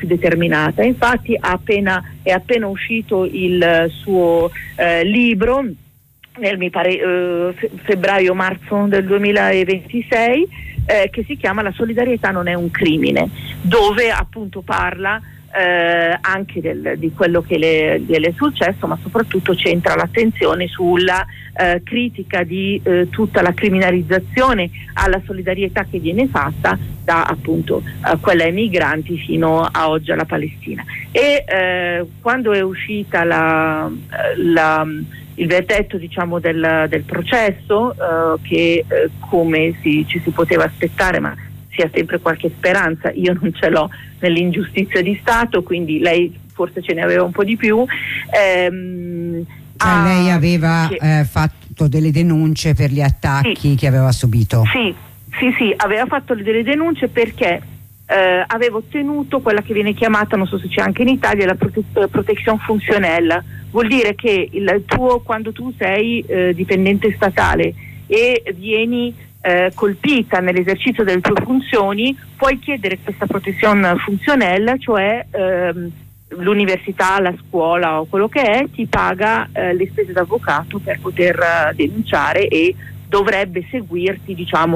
più determinata. Infatti è appena uscito il suo libro nel, mi pare, febbraio-marzo del 2026, che si chiama La solidarietà non è un crimine, dove appunto parla anche di quello che le è successo, ma soprattutto centra l'attenzione sulla critica di tutta la criminalizzazione alla solidarietà che viene fatta da appunto quella ai migranti fino a oggi alla Palestina. E quando è uscita il verdetto, diciamo, del processo, che come ci si poteva aspettare, ma sia sempre qualche speranza, io non ce l'ho nell'ingiustizia di Stato, quindi lei forse ce ne aveva un po' di più. Lei aveva fatto delle denunce per gli attacchi che aveva subito. Sì, aveva fatto delle denunce perché aveva ottenuto quella che viene chiamata, non so se c'è anche in Italia, la protezione funzionelle. Vuol dire che quando tu sei dipendente statale e vieni colpita nell'esercizio delle tue funzioni, puoi chiedere questa protezione funzionelle, cioè l'università, la scuola o quello che è ti paga le spese d'avvocato per poter denunciare, e dovrebbe seguirti, diciamo,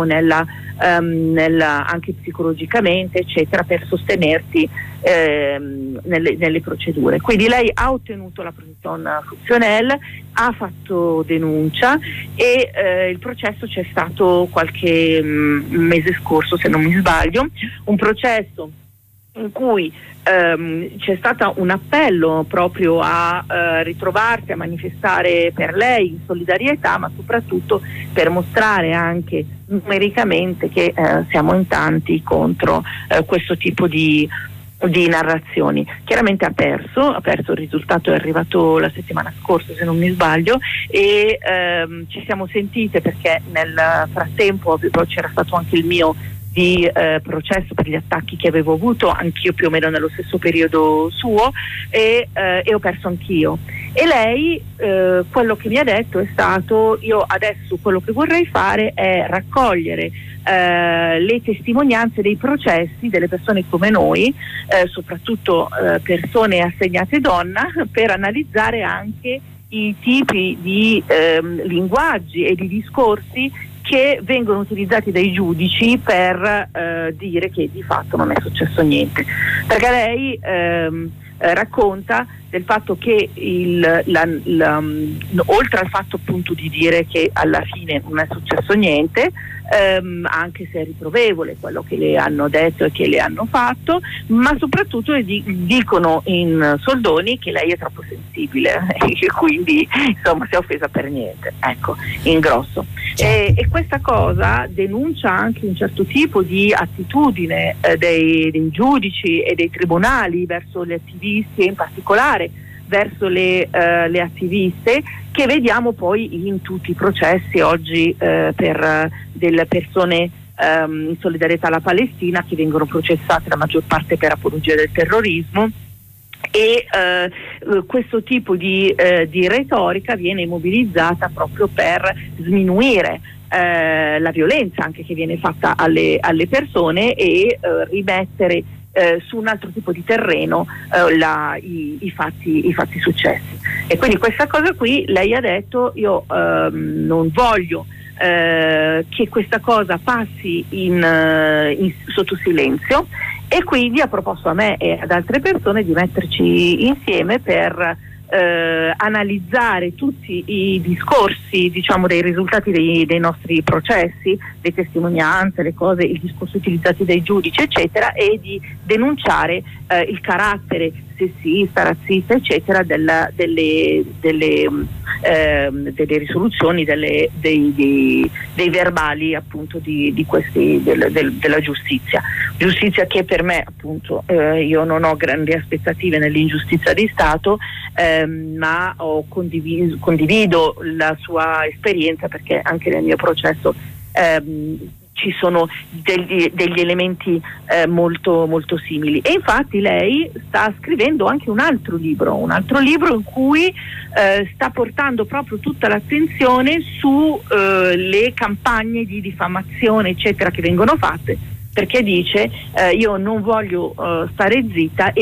anche psicologicamente, eccetera, per sostenerti nelle procedure. Quindi lei ha ottenuto la protezione funzionelle, ha fatto denuncia, e il processo c'è stato qualche mese scorso, se non mi sbaglio, un processo in cui c'è stato un appello proprio a ritrovarsi, a manifestare per lei in solidarietà, ma soprattutto per mostrare anche numericamente che siamo in tanti contro questo tipo di narrazioni. Chiaramente ha perso, il risultato è arrivato la settimana scorsa, se non mi sbaglio, e ci siamo sentite perché nel frattempo c'era stato anche il mio di processo per gli attacchi che avevo avuto, anch'io più o meno nello stesso periodo suo, e ho perso anch'io. E lei quello che mi ha detto è stato: io adesso quello che vorrei fare è raccogliere le testimonianze dei processi delle persone come noi, soprattutto persone assegnate donna, per analizzare anche i tipi di linguaggi e di discorsi che vengono utilizzati dai giudici per dire che di fatto non è successo niente. Perché lei racconta del fatto che oltre al fatto appunto di dire che alla fine non è successo niente, anche se è riprovevole quello che le hanno detto e che le hanno fatto, ma soprattutto dicono in soldoni che lei è troppo sensibile e quindi insomma si è offesa per niente, ecco, in grosso. E questa cosa denuncia anche un certo tipo di attitudine dei giudici e dei tribunali verso gli attivisti, e in particolare verso le attiviste, che vediamo poi in tutti i processi oggi per delle persone in solidarietà alla Palestina, che vengono processate la maggior parte per apologia del terrorismo, e questo tipo di retorica viene mobilizzata proprio per sminuire la violenza anche che viene fatta alle persone, e rimettere su un altro tipo di terreno i fatti successi. E quindi questa cosa qui, lei ha detto: io non voglio che questa cosa passi sotto silenzio, e quindi ha proposto a me e ad altre persone di metterci insieme per analizzare tutti i discorsi, diciamo, dei risultati dei nostri processi, le testimonianze, le cose, i discorsi utilizzati dai giudici, eccetera, e di denunciare il carattere sessista, razzista, eccetera, delle risoluzioni, dei verbali appunto di questi della giustizia che per me appunto io non ho grandi aspettative nell'ingiustizia di Stato, ma condivido la sua esperienza, perché anche nel mio processo ci sono degli elementi molto molto simili. E infatti lei sta scrivendo anche un altro libro in cui sta portando proprio tutta l'attenzione su le campagne di diffamazione, eccetera, che vengono fatte, perché dice io non voglio stare zitta, e